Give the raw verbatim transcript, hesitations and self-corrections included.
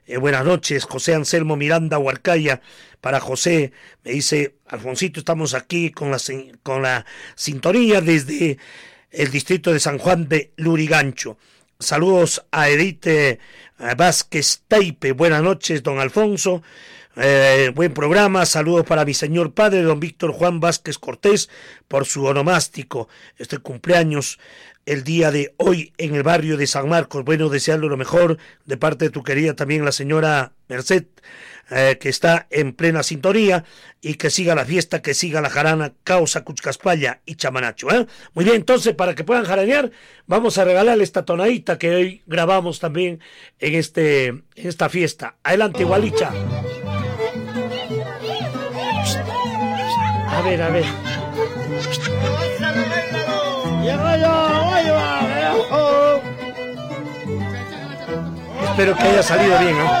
Eh, buenas noches, José Anselmo Miranda Huarcaya. Para José, me dice, Alfonsito, estamos aquí con la, con la sintonía desde el distrito de San Juan de Lurigancho. Saludos a Edith eh, Vázquez Teipe. Buenas noches, don Alfonso. Eh, buen programa, saludos para mi señor padre, don Víctor Juan Vázquez Cortés, por su onomástico, este cumpleaños el día de hoy en el barrio de San Marcos. Bueno, desearle lo mejor de parte de tu querida también la señora Merced, eh, que está en plena sintonía, y que siga la fiesta, que siga la jarana, causa, cuchcaspalla y chamanacho, ¿eh? Muy bien, entonces, para que puedan jaranear, vamos a regalarle esta tonadita que hoy grabamos también en, este, en esta fiesta. Adelante, Gualicha. A ver, a ver. Espero que haya salido bien, ¿no?